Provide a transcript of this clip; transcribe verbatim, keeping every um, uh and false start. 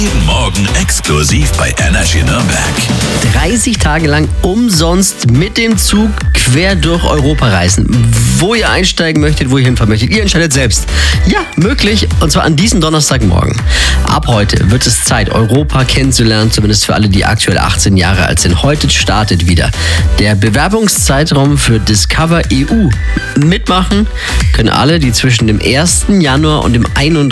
Jeden Morgen exklusiv bei Energy Nürnberg. dreißig Tage lang umsonst mit dem Zug quer durch Europa reisen. Wo ihr einsteigen möchtet, wo ihr hinfahren möchtet, ihr entscheidet selbst. Ja, möglich. Und zwar an diesem Donnerstagmorgen. Ab heute wird es Zeit, Europa kennenzulernen, zumindest für alle, die aktuell achtzehn Jahre alt sind. Heute startet wieder der Bewerbungszeitraum für Discover E U. Mitmachen können alle, die zwischen dem ersten Januar und dem einunddreißigsten